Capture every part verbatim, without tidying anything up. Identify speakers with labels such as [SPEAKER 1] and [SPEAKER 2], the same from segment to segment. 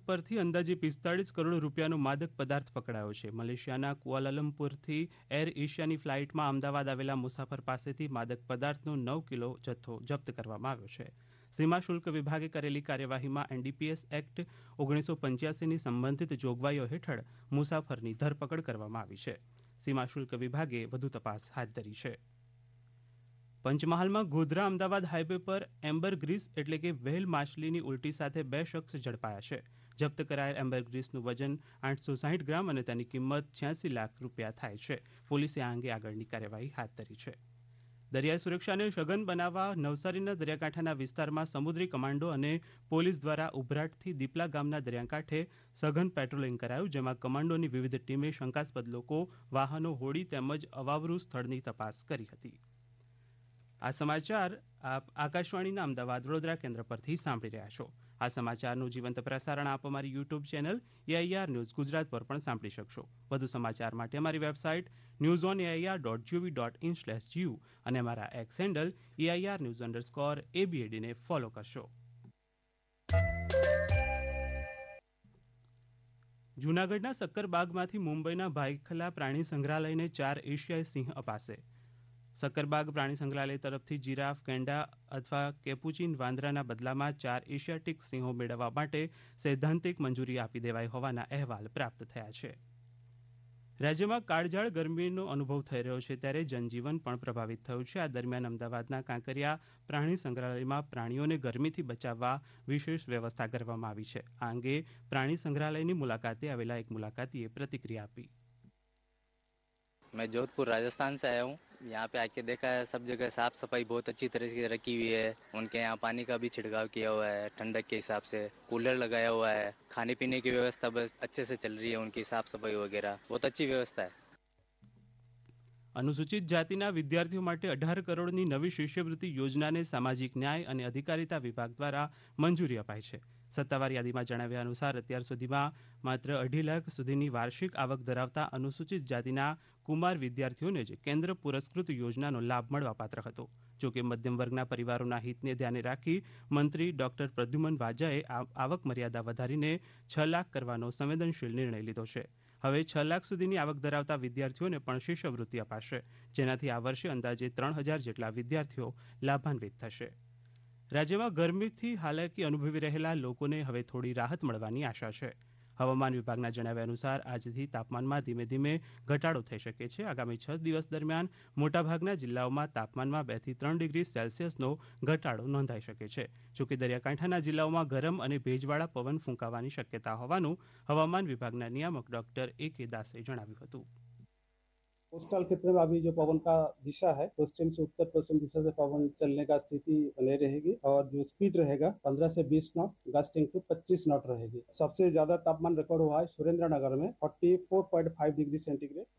[SPEAKER 1] પરથી અંદાજે પિસ્તાળીસ કરોડ રૂપિયાનો માદક પદાર્થ પકડાયો છે. મલેશિયાના કુઆલાલંપુરથી એર એશિયાની ફ્લાઇટમાં અમદાવાદ આવેલા મુસાફર પાસેથી માદક પદાર્થનો નવ કિલો જથ્થો જપ્ત કરવામાં આવ્યો છે. સીમા શુલ્ક વિભાગે કરેલી કાર્યવાહીમાં એનડીપીએસ એક્ટ ઓગણીસો પંચ્યાસીની સંબંધિત જોગવાઈઓ હેઠળ મુસાફરની ધરપકડ કરવામાં આવી છે. સીમા શુલ્ક વિભાગે વધુ તપાસ હાથ ધરી છે. પંચમહાલમાં ગોધરા અમદાવાદ હાઈવે પર એમ્બરગ્રીસ એટલે કે વ્હેલ માછલીની ઉલટી સાથે બે શખ્સ ઝડપાયા છે. જપ્ત કરાયેલ એમ્બરગ્રીસનું વજન આઠસો સાહીઠ ગ્રામ અને તેની કિંમત છ્યાસી લાખ રૂપિયા થાય છે. પોલીસે આ અંગે આગળની કાર્યવાહી હાથ ધરી છે. દરિયાઈ સુરક્ષાને સઘન બનાવવા નવસારીના દરિયાકાંઠાના વિસ્તારમાં સમુદ્રી કમાન્ડો અને પોલીસ દ્વારા ઉભરાટથી દીપલા ગામના દરિયાકાંઠે સઘન પેટ્રોલિંગ કરાયું, જેમાં કમાન્ડોની વિવિધ ટીમે શંકાસ્પદ લોકો, વાહનો, હોડી તેમજ અવાવરૂ સ્થળની તપાસ કરી હતી. આ સમાચાર આપ આકાશવાણીના અમદાવાદ વડોદરા કેન્દ્ર પરથી સાંભળી રહ્યા છો. આ સમાચારનું જીવંત પ્રસારણ આપ અમારી YouTube channel AIR news Gujarat પર પણ સાંભળી શકશો. વધુ સમાચાર માટે અમારી website news on AIR dot GOV dot in slash GU અને અમારા x handle AIR news underscore એબીએડીને follow કરશો. જૂનાગઢના સક્કરબાગમાંથી મુંબઈના ભાયખલા પ્રાણી સંગ્રહાલયને ચાર એશિયાઈ સિંહ અપાશે. સક્કરબાગ પ્રાણી સંગ્રહાલય તરફથી જીરાફ, ગેંડા અથવા કેપુચીન વાંદરાના બદલામાં ચાર એશિયાટિક સિંહો મેળવવા માટે સૈદ્ધાંતિક મંજૂરી આપી દેવાઈ હોવાના અહેવાલ પ્રાપ્ત થયા છે. રાજ્યમાં કાળઝાળ ગરમીનો અનુભવ થઈ રહ્યો છે, ત્યારે જનજીવન પણ પ્રભાવિત થયું છે. આ દરમિયાન અમદાવાદના કાંકરિયા પ્રાણી સંગ્રહાલયમાં પ્રાણીઓને ગરમીથી બચાવવા વિશેષ વ્યવસ્થા કરવામાં આવી છે. આ અંગે પ્રાણી સંગ્રહાલયની મુલાકાતે આવેલા એક મુલાકાતીએ પ્રતિક્રિયા આપી.
[SPEAKER 2] मैं जोधपुर राजस्थान से आया हूँ. यहाँ पे आके देखा है सब जगह साफ सफाई बहुत अच्छी तरह से रखी हुई है. उनके यहाँ पानी का भी छिड़काव किया हुआ है ठंडक के हिसाब से. कूलर लगाया हुआ है. खाने पीने की व्यवस्था बस अच्छे से चल रही है. उनकी साफ सफाई वगैरह बहुत अच्छी व्यवस्था है.
[SPEAKER 1] અનુસૂચિત જાતિના વિદ્યાર્થીઓ માટે અઢાર કરોડની નવી શિષ્યવૃત્તિ યોજનાને સામાજિક ન્યાય અને અધિકારીતા વિભાગ દ્વારા મંજૂરી અપાઈ છે. સત્તાવાર યાદીમાં જણાવ્યા અનુસાર અત્યાર સુધીમાં માત્ર અઢી લાખ સુધીની વાર્ષિક આવક ધરાવતા અનુસૂચિત જાતિના કુમાર વિદ્યાર્થીઓને જ કેન્દ્ર પુરસ્કૃત યોજનાનો લાભ મળવાપાત્ર હતો. જોકે મધ્યમ વર્ગના પરિવારોના હિતને ધ્યાને રાખી મંત્રી ડોક્ટર પ્રદ્યુમન વાજાએ આવક મર્યાદા વધારીને છ લાખ કરવાનો સંવેદનશીલ નિર્ણય લીધો છે. હવે છ લાખ સુધીની આવક ધરાવતા વિદ્યાર્થીઓને પણ શિષ્યવૃત્તિ અપાશે, જેનાથી આ વર્ષે અંદાજે ત્રણ હજાર જેટલા વિદ્યાર્થીઓ લાભાન્વિત થશે. રાજ્યમાં ગરમીથી હાલાકી અનુભવી રહેલા લોકોને હવે થોડી રાહત મળવાની આશા છે. હવામાન વિભાગના જણાવ્યા અનુસાર આજથી તાપમાનમાં ધીમે ધીમે ઘટાડો થઈ શકે છે. આગામી છ દિવસ દરમિયાન મોટાભાગના જિલ્લાઓમાં તાપમાનમાં બે થી ત્રણ ડિગ્રી સેલ્સિયસનો ઘટાડો નોંધાઈ શકે છે. જોકે દરિયાકાંઠાના જિલ્લાઓમાં ગરમ અને ભેજવાળા પવન ફૂંકાવાની શક્યતા હોવાનું હવામાન વિભાગના નિયામક ડોક્ટર એ કે દાસે જણાવ્યું હતું.
[SPEAKER 3] कोस्टल क्षेत्र में अभी जो पवन का दिशा है पश्चिम से उत्तर पश्चिम दिशा से पवन चलने का स्थिति बने रहेगी और जो स्पीड रहेगा पंद्रह से बीस नॉट, गस्टिंग टू पच्चीस नॉट रहेगी. सबसे ज्यादा तापमान रिकॉर्ड हुआ है सुरेंद्रनगर में चौवालीस पॉइंट पाँच डिग्री सेंटीग्रेड.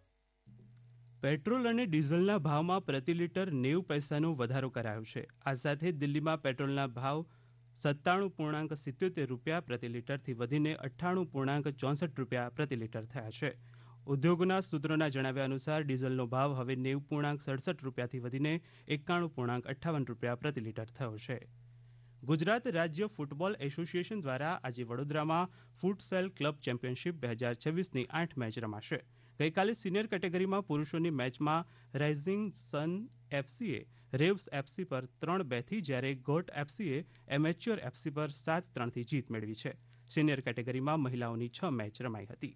[SPEAKER 1] પેટ્રોલ અને ડીઝલના ભાવમાં પ્રતિ લીટર નેવું પૈસાનો વધારો કરાયો છે. આ સાથે દિલ્હીમાં પેટ્રોલના ભાવ સત્તાણું પૂર્ણાંક સિત્યોતેર રૂપિયા પ્રતિ લીટરથી વધીને અઠ્ઠાણું પૂર્ણાંક ચોસઠ રૂપિયા પ્રતિ લીટર થયા છે. ઉદ્યોગના સૂત્રોના જણાવ્યા અનુસાર ડીઝલનો ભાવ હવે નેવું પૂર્ણાંક સડસઠ રૂપિયાથી વધીને એકાણું પૂર્ણાંક અઠ્ઠાવન રૂપિયા પ્રતિ લીટર થયો છે. ગુજરાત રાજ્ય ફૂટબોલ એસોસિએશન દ્વારા આજે વડોદરામાં ફૂટસેલ ક્લબ ચેમ્પિયનશીપ બે હજાર છવ્વીસની આઠ મેચ રમાશે. ગઈકાલે સિનિયર કેટેગરીમાં પુરુષોની મેચમાં રાઇઝિંગ સન એફસીએ રેવ્સ એફસી પર ત્રણ બેથી જ્યારે ગોટ એફસીએ એમેચ્યોર એફસી પર સાત ત્રણથી જીત મેળવી છે. સિનિયર કેટેગરીમાં મહિલાઓની છ મેચ રમાઈ હતી.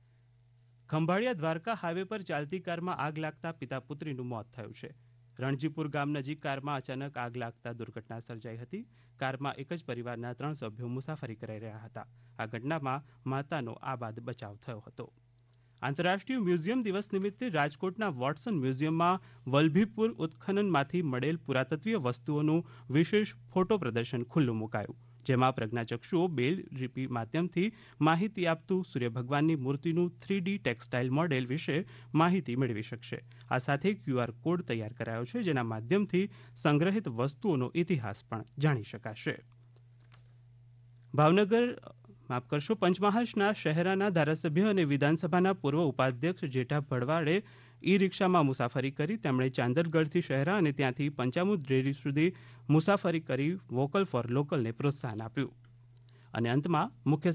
[SPEAKER 1] ખંભાળિયા દ્વારકા હાઈવે પર ચાલતી કારમાં આગ લાગતા પિતા પુત્રીનું મોત થયું છે. રણજીપુર ગામ નજીક કારમાં અચાનક આગ લાગતા દુર્ઘટના સર્જાઈ હતી. કારમાં એક જ પરિવારના ત્રણ સભ્યો મુસાફરી કરી રહ્યા હતા. આ ઘટનામાં માતાનો આબાદ બચાવ થયો હતો. આંતરરાષ્ટ્રીય મ્યુઝિયમ દિવસ નિમિત્તે રાજકોટના વોટસન મ્યુઝિયમમાં વલભીપુર ઉત્ખનનમાંથી મળેલ પુરાતત્વીય વસ્તુઓનું વિશેષ ફોટો પ્રદર્શન ખુલ્લું મુકાયું, જેમાં પ્રજ્ઞાચક્ષુઓ બેલ લિપિ માધ્યમથી માહિતી આપતું સૂર્ય ભગવાનની મૂર્તિનું થ્રી ડી ટેક્સટાઇલ મોડેલ વિશે માહિતી મેળવી શકશે. આ સાથે ક્યુઆર કોડ તૈયાર કરાયો છે, જેના માધ્યમથી સંગ્રહિત વસ્તુઓનો ઇતિહાસ પણ જાણી શકાશે. ભાવનગર માફ કરશો પંચમહાલના શહેરાના ધારાસભ્ય અને વિધાનસભાના પૂર્વ ઉપાધ્યક્ષ જેઠા ભડવાડે ઈ રિક્ષામાં મુસાફરી કરી. તેમણે ચાંદરગઢથી શહેરા અને ત્યાંથી પંચામૃત ડેરી સુધી મુસાફરી કરી વોકલ ફોર લોકલને પ્રોત્સાહન આપ્યું. અને અંતમાં મુખ્ય